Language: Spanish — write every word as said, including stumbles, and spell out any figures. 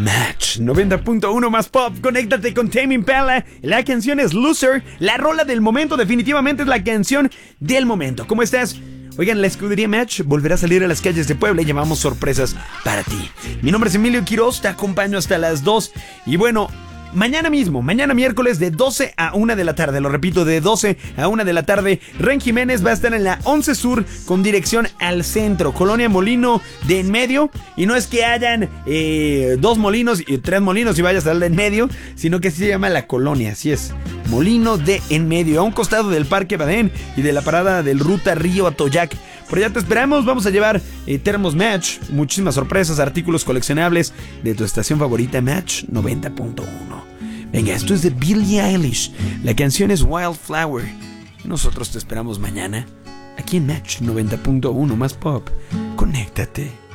Match noventa punto uno más pop. Conéctate con Tame Impala. La canción es Loser. La rola del momento definitivamente es la canción del momento. ¿Cómo estás? Oigan, la escudería Match volverá a salir a las calles de Puebla y llevamos sorpresas para ti. Mi nombre es Emilio Quiroz, te acompaño hasta las dos. Y bueno, mañana mismo, mañana miércoles de doce a una de la tarde, lo repito, de doce a una de la tarde, Ren Jiménez va a estar en la once Sur con dirección al centro, Colonia Molino de en medio. Y no es que hayan eh, dos molinos y tres molinos y vayas al de en medio, sino que así se llama la colonia, así es. Molino de en medio, a un costado del Parque Badén y de la parada del Ruta Río Atoyac. Por allá te esperamos, vamos a llevar eh, termos Match, muchísimas sorpresas, artículos coleccionables de tu estación favorita Match noventa punto uno. Venga, esto es de Billie Eilish, la canción es Wildflower. Y nosotros te esperamos mañana, aquí en Match noventa punto uno más pop. Conéctate.